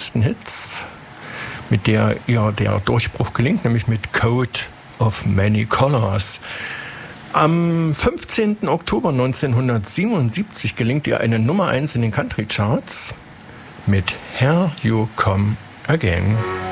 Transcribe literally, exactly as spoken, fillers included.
ersten Hits, mit der ihr der Durchbruch gelingt, nämlich mit Coat of Many Colors. Am fünfzehnten Oktober neunzehnhundertsiebenundsiebzig gelingt ihr eine Nummer eins in den Country Charts mit Here You Come Again.